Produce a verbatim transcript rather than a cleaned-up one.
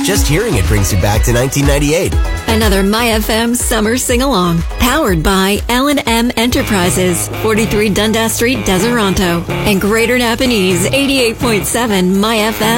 Just hearing it brings you back to nineteen ninety-eight. Another My F M summer sing-along. Powered by L and M Enterprises, forty-three Dundas Street, Deseronto. And Greater Napanese, eighty-eight point seven My F M.